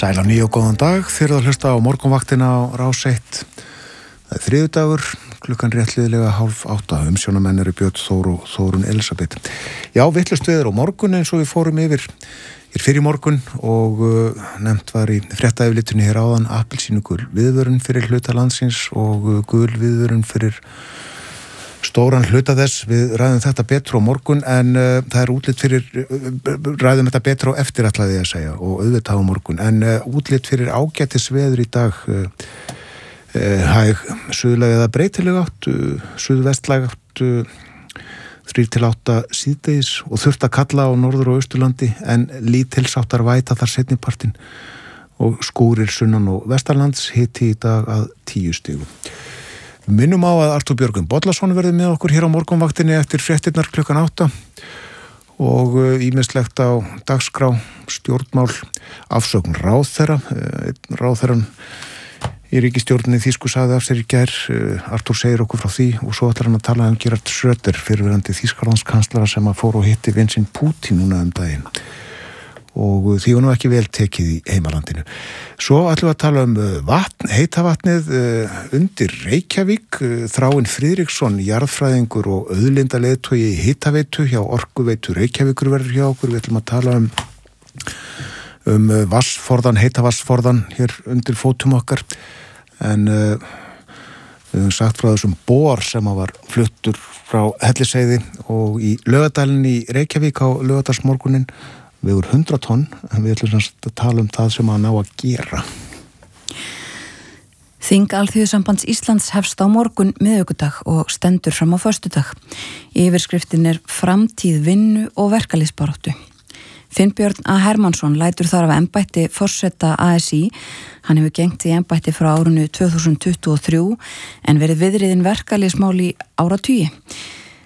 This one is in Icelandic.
Sæl á nýju og góðan dag, þið að hlusta á morgunvaktina á Rás 1. Það er þriðjudagur, klukkan réttliðlega 7:30, umsjónamenn eru Björn Þór og Þórunn Elisabeth. Já, vitlaust veður á morgun eins og við fórum yfir fyrir morgun og nefnt var í fréttaeflitunni hér áðan appelsínugul viðvörun fyrir hluta landsins og gul viðvörun fyrir stóran hluta þess. Við ræðum þetta betur á morgun en það er útlit fyrir, ræðum þetta betur á eftir ætlaði ég að segja og auðvitað á morgun, en útlit fyrir ágætis veður í dag, hæg suðlæg eða breytileg átt, suðvestlæg átt 3-8 síðdegis og þurft að kalla á norður- og austurlandi en lítilsháttar væta þar seinnipartinn og skúrir sunnan og vestanlands, hiti í dag að 10 stigum. Minnum á að Artúr Björgvin Bollason verður með okkur hér á morgunvaktinni eftir fréttirnar klukkan 8 og ýmislegt á dagskrá, stjórnmál, afsögn ráðherran í ríkisstjórninni þýsku sagði af sér í gær. Artúr segir okkur frá því og svo ætlar hann að tala um Gerhard Schröder, fyrrverandi Þýskalandskanslara sem að fór og hitti Vincent Putin núna daginn og því var nú ekki vel tekið í heimalandinu. Svo ætlum við að tala um vatn, heita vatnið undir Reykjavík. Þráinn Friðriksson, jarðfræðingur og auðlindaleiðtogi í hitaveitu hjá Orkuveitu Reykjavíkur verður hjá okkur. Við ætlum að tala um vatnsforðan, heita vatnsforðan hér undir fótum okkar, en við höfum sagt frá þessum bor sem var fluttur frá Hellisheiði og í Laugardalinn í Reykjavík á laugardagsmorguninn, vegur 100 tonn, en við ætlum að tala um það sem að ná að gera. Þing Alþýðusambands Íslands hefst á morgun miðvikudag og stendur fram á föstudag. Yfirskriftin er framtíð vinnu og verkalýðsbaráttu. Finnbjörn A. Hermannsson lætur þar af embætti forseta ASÍ. Hann hefur gegnt í embætti frá árinu 2023 en verið viðriðin verkalýðsmál í áratugi.